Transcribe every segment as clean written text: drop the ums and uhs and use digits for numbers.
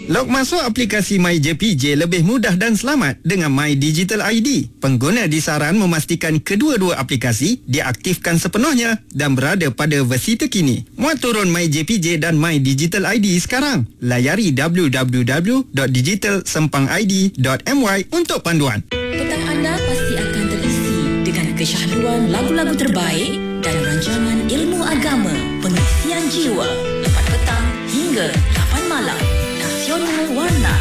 Log masuk aplikasi MyJPJ lebih mudah dan selamat dengan My Digital ID. Pengguna disaran memastikan kedua-dua aplikasi diaktifkan sepenuhnya dan berada pada versi terkini. Muat turun MyJPJ dan My Digital ID sekarang. Layari www.digitalsempangid.my untuk panduan. Petang anda pasti akan terisi dengan kesyahduan lagu-lagu terbaik dan rancangan ilmu agama, pengisian jiwa, lepas petang hingga 8 malam. Nasional Warna.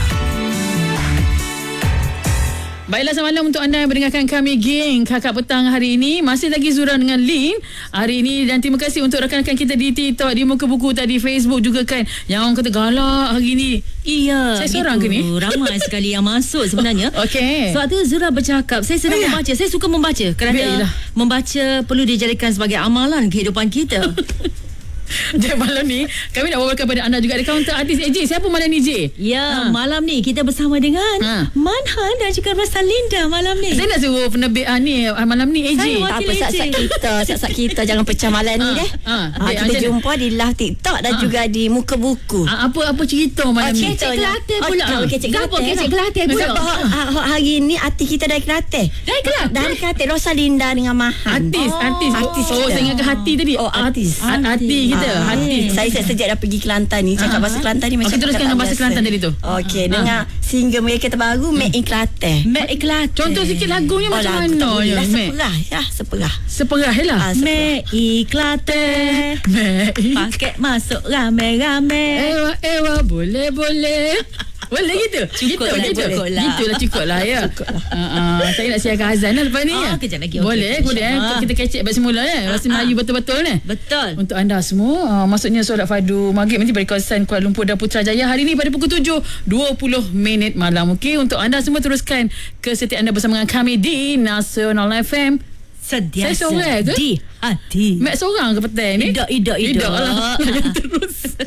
Baiklah, selamat malam untuk anda yang mendengarkan kami, geng Kakak Petang hari ini. Masih lagi Zura dengan Lin hari ini. Dan terima kasih untuk rakan-rakan kita di TikTok, di Muka Buku tadi, Facebook juga kan, yang orang kata galak hari ni. Iya, saya seorang ke ni? Ramai sekali yang masuk sebenarnya. Okey. Sebab tu Zura bercakap, saya senang membaca. Saya suka membaca kerana Biarlah. membaca perlu dijadikan sebagai amalan kehidupan kita. Dan malam ni kami nak bawakan kepada anda juga ada kaunter artis AJ. Siapa malam ni, J? Ya, malam ni kita bersama dengan Manhan dan juga Rosalinda malam ni. Saya nak suruh penerbit ni malam ni, AJ. Saya Tak apa, sat-sat kita jangan pecah malam ni deh. Kita jumpa di live TikTok dan juga di Muka Buku. Apa cerita malam ni? Kecek Kelantan pula. Kecek Kelantan pula. Hari ni artis kita dari Kelantan. Dari Kelantan, Rosalinda dengan Mahan. Artis. kita. Saya ingatkan hati tadi. Artis. Hati kita. Hati. Saya sejak dah pergi Kelantan ni. Cakap bahasa Kelantan ni macam teruskan dengan bahasa Kelantan tadi tu. Okey, dengan single mereka terbaru Made in Kelantan. Made in Kelantan. Contoh sikit lagunya macam mana ya? Seperah. Seperah lah. Made in Kelantan. Paket masuk rame-rame. Ewa boleh. Boleh gitu? Cukup lah ya. Saya nak siarkan azan lah lepas ni ya. Kejap lagi. Boleh. Kita kecek balik semula ya. Rasa Melayu betul-betul ni. Betul. Untuk anda semua, maksudnya solat fardu maghrib nanti pada kawasan Kuala Lumpur dan Putrajaya hari ni pada pukul 7:20 malam. Okey, untuk anda semua teruskan kesetiaan anda bersama dengan kami di Nasional FM. Sediasa saya seorang ke? di hati. Mek seorang ke petang ni? Idak lah. Terus.